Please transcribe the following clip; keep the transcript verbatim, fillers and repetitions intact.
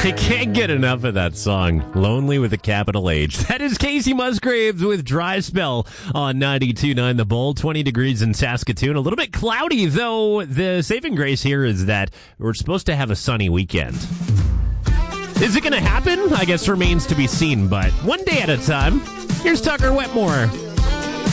I can't get enough of that song. Lonely with a capital H. That is Casey Musgraves with Dry Spell on ninety-two point nine The Bull. twenty degrees in Saskatoon. A little bit cloudy, though. The saving grace here is that we're supposed to have a sunny weekend. Is it going to happen? I guess remains to be seen, but one day at a time. Here's Tucker Wetmore.